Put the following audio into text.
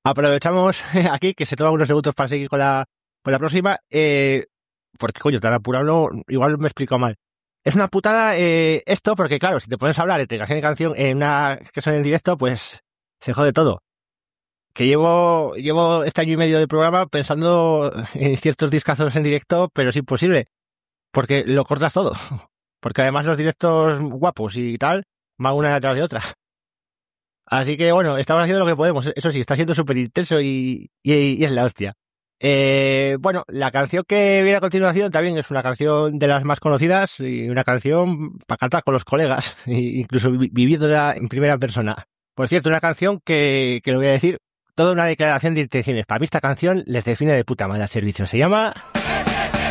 aprovechamos aquí que se toman unos segundos para seguir con la próxima, porque coño, tan apurado, igual me he explicado mal. Es una putada esto, porque claro, si te pones a hablar entre canción y canción en una que son en directo, pues se jode todo. Que llevo este año y medio de programa pensando en ciertos discazos en directo, pero es imposible, porque lo cortas todo. Porque además los directos guapos y tal van una detrás de otra. Así que bueno, estamos haciendo lo que podemos. Eso sí, está siendo súper intenso y es la hostia. Bueno, la canción que viene a continuación también es una canción de las más conocidas y una canción para cantar con los colegas, incluso viviéndola en primera persona. Por cierto, una canción que lo voy a decir, toda una declaración de intenciones. Para mí esta canción les define de puta madre al servicio. Se llama